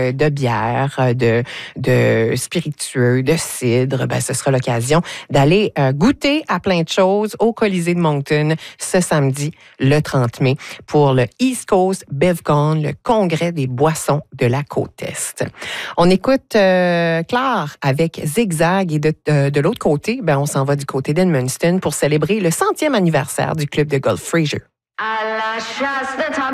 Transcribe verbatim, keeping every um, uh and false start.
de, de bière, de, de spiritueux, de cidre, ben, ce sera l'occasion d'aller euh, goûter à plein de choses au Colisée de Moncton ce samedi, le trente mai, pour le East Coast BevCon, le congrès des boissons de la Côte-Est. On écoute euh, Claire avec Zigzag et de, de, de l'autre côté, ben, on s'en va du côté d'Edmundston pour célébrer le centième anniversaire du club de golf Fraser. À la chasse de